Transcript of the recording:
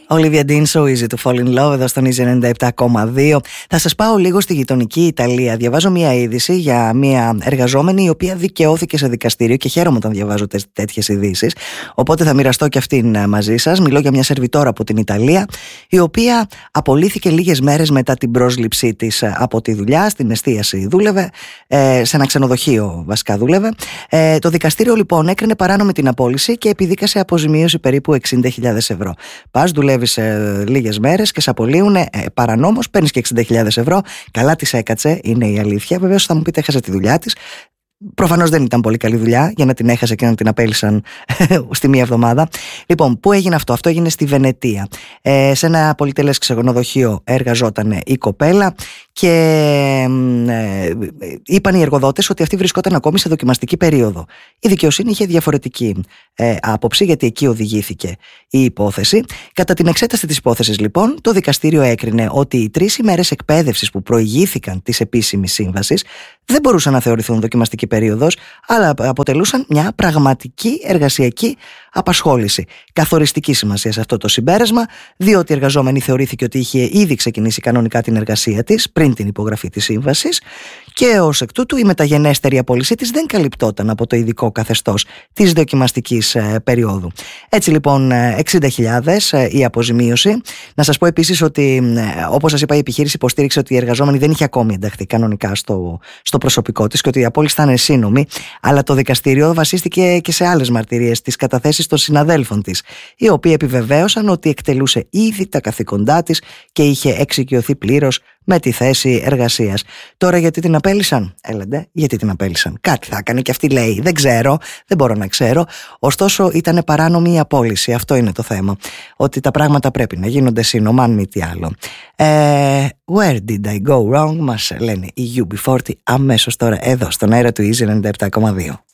Olivia Dean, So Easy to Fall in Love, εδώ στον Easy 97,2. Θα σας πάω λίγο στη γειτονική Ιταλία. Διαβάζω μια είδηση για μια εργαζόμενη η οποία δικαιώθηκε σε δικαστήριο και χαίρομαι όταν διαβάζω τέτοιες ειδήσεις. Οπότε θα μοιραστώ και αυτήν μαζί σας. Μιλώ για μια σερβιτόρα από την Ιταλία, η οποία απολύθηκε λίγες μέρες μετά την πρόσληψή της από τη δουλειά. Στην εστίαση δούλευε, σε ένα ξενοδοχείο βασικά δούλευε. Το δικαστήριο λοιπόν έκρινε παράνομη την απόλυση και επιδίκασε αποζημίωση περίπου 60.000 ευρώ. Πας, δουλεύεις λίγες μέρες και σε απολύουν παρανόμως, παίρνεις και 60.000 ευρώ. Καλά της έκατσε, είναι η αλήθεια. Βεβαίως θα μου πείτε, έχασε τη δουλειά της. Προφανώς δεν ήταν πολύ καλή δουλειά για να την έχασε και να την απέλυσαν στη μία εβδομάδα. Λοιπόν, πού έγινε αυτό? Αυτό έγινε στη Βενετία. Σε ένα πολυτελές ξενοδοχείο εργαζόταν η κοπέλα και είπαν οι εργοδότες ότι αυτή βρισκόταν ακόμη σε δοκιμαστική περίοδο. Η δικαιοσύνη είχε διαφορετική άποψη, γιατί εκεί οδηγήθηκε η υπόθεση. Κατά την εξέταση της υπόθεσης, λοιπόν, το δικαστήριο έκρινε ότι οι 3 ημέρες εκπαίδευσης που προηγήθηκαν της επίσημης σύμβασης δεν μπορούσαν να θεωρηθούν δοκιμαστική περίοδος, αλλά αποτελούσαν μια πραγματική εργασιακή απασχόληση. Καθοριστική σημασία σε αυτό το συμπέρασμα, διότι η εργαζόμενη θεωρήθηκε ότι είχε ήδη ξεκινήσει κανονικά την εργασία της πριν την υπογραφή της σύμβασης και ως εκ τούτου η μεταγενέστερη απόλυσή της δεν καλυπτόταν από το ειδικό καθεστώς της δοκιμαστικής περίοδου. Έτσι λοιπόν 60.000 η αποζημίωση. Να σας πω επίσης ότι, όπως σας είπα, η επιχείρηση υποστήριξε ότι η εργαζόμενη δεν είχε ακόμη ενταχθεί κανονικά στο προσωπικό της και ότι η απόλυση ήταν σύνομη, αλλά το δικαστήριο βασίστηκε και σε άλλες μαρτυρίες, τις καταθέσεις των συναδέλφων της, οι οποίοι επιβεβαίωσαν ότι εκτελούσε ήδη τα καθήκοντά της και είχε εξοικειωθεί πλήρως με τη θέση εργασίας. Τώρα γιατί την απέλυσαν? Έλατε, γιατί την απέλυσαν? Κάτι θα έκανε και αυτή, λέει. Δεν ξέρω, δεν μπορώ να ξέρω. Ωστόσο ήταν παράνομη η απόλυση. Αυτό είναι το θέμα. Ότι τα πράγματα πρέπει να γίνονται σύνομα, αν μη τι άλλο. Where did I go wrong? Μας λένε οι UB40 αμέσως τώρα εδώ στον αέρα του Easy 97,2.